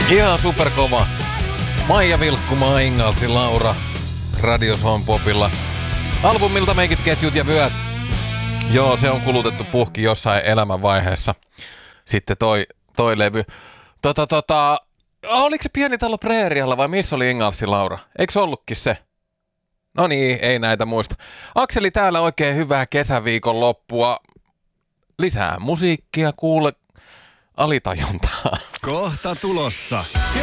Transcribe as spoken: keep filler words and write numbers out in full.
Ihan superkova. Maija Vilkkumaa, Ingalsi, Laura, Radio Sonpopilla. Albumilta Meikit, ketjut ja vyöt. Joo, se on kulutettu puhki jossain elämänvaiheessa. Sitten toi, toi levy. Tota, tota, oliko se Pienitalo Preerialla vai missä oli Ingalsi, Laura? Eikö se ollutkin se? No niin, ei näitä muista. Akseli täällä, oikein hyvää kesäviikon loppua. Lisää musiikkia, kuule alitajuntaa. Kohta tulossa.